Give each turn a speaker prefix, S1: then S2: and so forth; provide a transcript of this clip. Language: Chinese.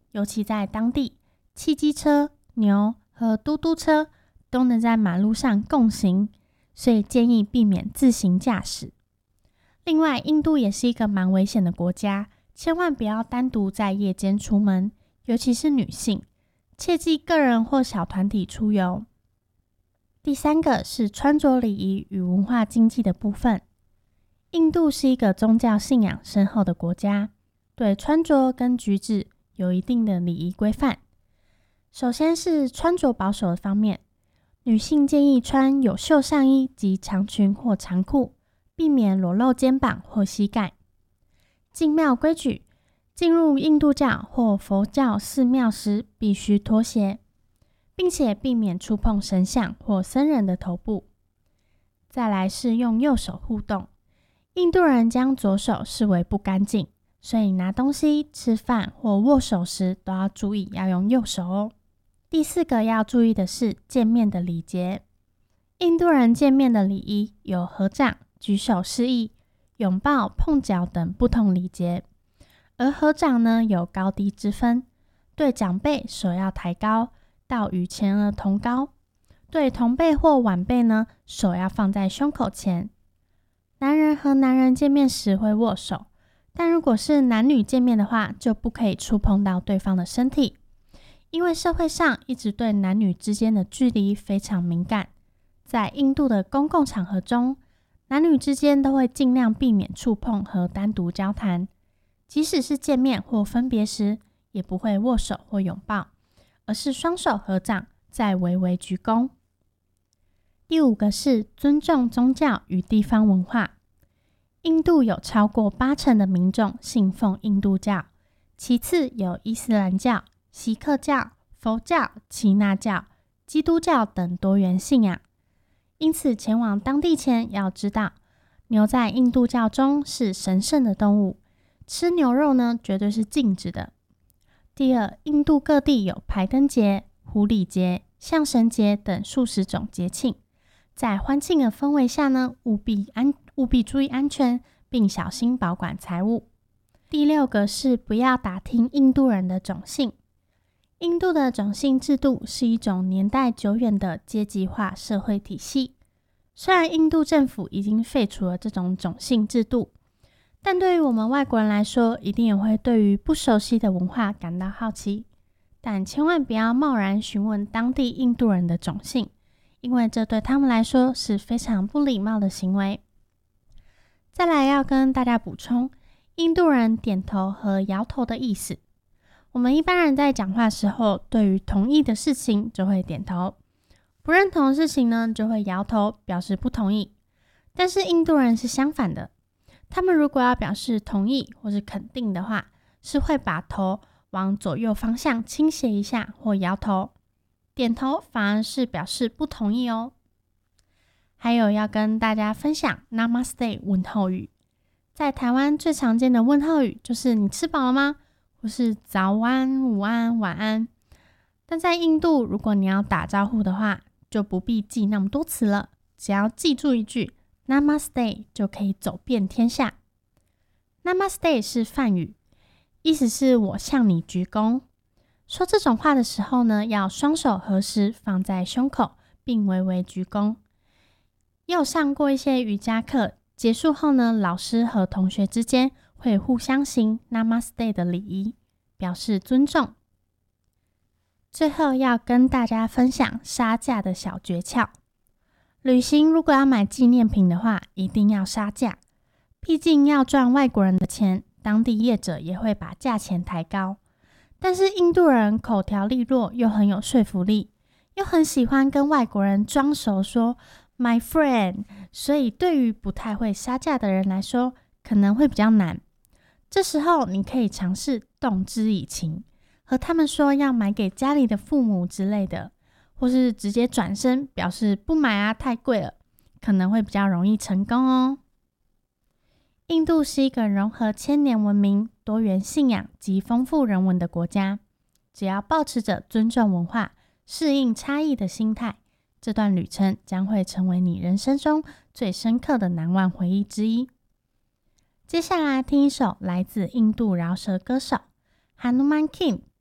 S1: 尤其在当地，汽机车、牛和嘟嘟车都能在马路上共行，所以建议避免自行驾驶。另外，印度也是一个蛮危险的国家，千万不要单独在夜间出门，尤其是女性，切忌个人或小团体出游。第三个是穿着礼仪与文化经济的部分。印度是一个宗教信仰深厚的国家，对穿着跟举止有一定的礼仪规范。首先是穿着保守的方面，女性建议穿有袖上衣及长裙或长裤，避免裸露肩膀或膝盖。进庙规矩，进入印度教或佛教寺庙时必须脱鞋，并且避免触碰神像或僧人的头部。再来是用右手互动，印度人将左手视为不干净，所以拿东西、吃饭或握手时都要注意要用右手哦。第四个要注意的是见面的礼节。印度人见面的礼仪有合掌、举手示意、拥抱、碰脚等不同礼节。而合掌呢有高低之分，对长辈手要抬高到与前额同高，对同辈或晚辈呢手要放在胸口前。男人和男人见面时会握手，但如果是男女见面的话，就不可以触碰到对方的身体，因为社会上一直对男女之间的距离非常敏感。在印度的公共场合中，男女之间都会尽量避免触碰和单独交谈，即使是见面或分别时，也不会握手或拥抱，而是双手合掌，再微微鞠躬。第五个是尊重宗教与地方文化。印度有超过80%的民众信奉印度教，其次有伊斯兰教、锡克教、佛教、耆那教、基督教等多元信仰。因此前往当地前要知道，牛在印度教中是神圣的动物，吃牛肉呢绝对是禁止的。第二，印度各地有排灯节、狐狸节、象神节等数十种节庆，在欢庆的氛围下呢，务必注意安全，并小心保管财物。第六个是不要打听印度人的种姓。印度的种姓制度是一种年代久远的阶级化社会体系。虽然印度政府已经废除了这种种姓制度，但对于我们外国人来说，一定也会对于不熟悉的文化感到好奇。但千万不要贸然询问当地印度人的种姓，因为这对他们来说是非常不礼貌的行为。再来要跟大家补充，印度人点头和摇头的意思。我们一般人在讲话时候，对于同意的事情就会点头，不认同的事情呢就会摇头表示不同意。但是印度人是相反的，他们如果要表示同意或是肯定的话，是会把头往左右方向倾斜一下或摇头，点头反而是表示不同意哦。还有要跟大家分享 Namaste 问候语。在台湾最常见的问候语就是你吃饱了吗？或是早安、午安、晚安。但在印度，如果你要打招呼的话，就不必记那么多词了，只要记住一句 Namaste 就可以走遍天下。Namaste 是梵语，意思是我向你鞠躬。说这种话的时候呢，要双手合十放在胸口，并微微鞠躬。也有上过一些瑜伽课，结束后呢，老师和同学之间会互相行 Namaste 的礼仪，表示尊重。最后要跟大家分享杀价的小诀窍。旅行如果要买纪念品的话，一定要杀价，毕竟要赚外国人的钱，当地业者也会把价钱抬高。但是印度人口条利落，又很有说服力，又很喜欢跟外国人装熟说 My friend， 所以对于不太会杀价的人来说，可能会比较难。这时候你可以尝试动之以情，和他们说要买给家里的父母之类的，或是直接转身表示不买啊，太贵了，可能会比较容易成功哦。印度是一个融合千年文明、多元信仰及丰富人文的国家，只要抱持着尊重文化、适应差异的心态，这段旅程将会成为你人生中最深刻的难忘回忆之一。接下来听一首来自印度饶舌歌手 Hanuman King